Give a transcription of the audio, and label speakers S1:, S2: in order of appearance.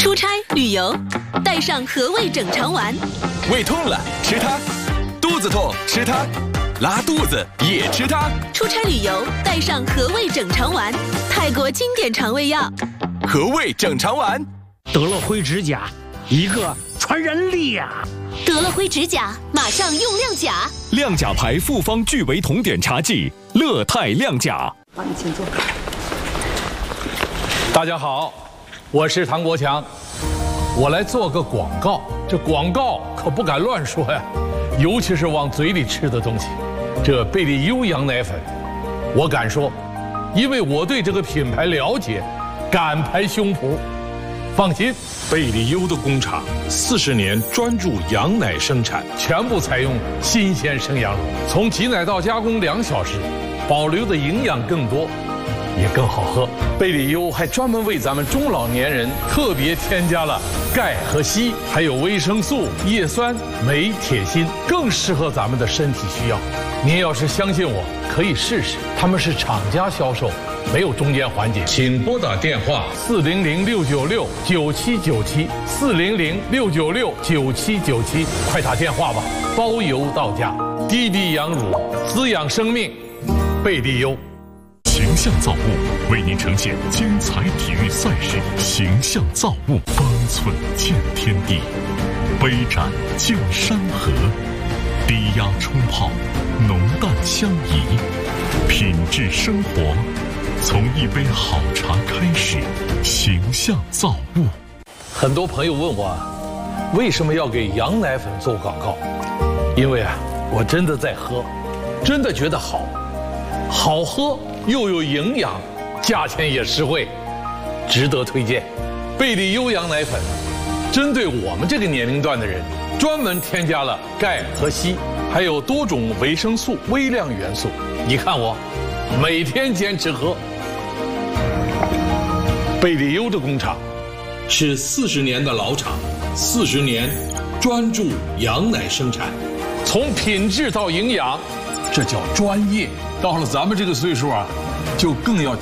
S1: 出差旅游，带上和味整肠丸。
S2: 胃痛了吃它，肚子痛吃它，拉肚子也吃它。
S1: 出差旅游，带上和味整肠丸，泰国经典肠胃药。
S2: 和味整肠丸。
S3: 得了灰指甲，一个传染俩。
S1: 得了灰指甲，马上用亮甲。
S4: 亮甲牌复方聚维酮碘茶剂，乐泰亮甲。
S5: 好，你请坐。
S6: 大家好，我是唐国强，我来做个广告。这广告可不敢乱说呀，尤其是往嘴里吃的东西。这贝利优羊奶粉，我敢说，因为我对这个品牌了解，敢拍胸脯。放心，
S7: 贝利优的工厂40年专注羊奶生产，
S6: 全部采用新鲜生羊乳，从挤奶到加工2小时，保留的营养更多，也更好喝。贝利优还专门为咱们中老年人特别添加了钙和硒，还有维生素、叶酸、镁、铁、锌，更适合咱们的身体需要。您要是相信我，可以试试，他们是厂家销售，没有中间环节。
S7: 请拨打电话
S6: 400-696-9797，400-696-9797，快打电话吧，包邮到家。滴滴羊乳，滋养生命，贝利优。
S4: 形象造物为您呈现精彩体育赛事，形象造物，方寸见天地，杯盏见山河，低压冲泡，浓淡相宜，品质生活，从一杯好茶开始。形象造物。
S6: 很多朋友问我，为什么要给羊奶粉做广告？因为我真的在喝，真的觉得好，好喝又有营养，价钱也实惠，值得推荐。贝利优羊奶粉针对我们这个年龄段的人，专门添加了钙和硒，还有多种维生素、微量元素。你看我每天坚持喝。贝利优的工厂
S7: 是40年的老厂，40年专注羊奶生产，
S6: 从品质到营养，这叫专业。到了咱们这个岁数就更要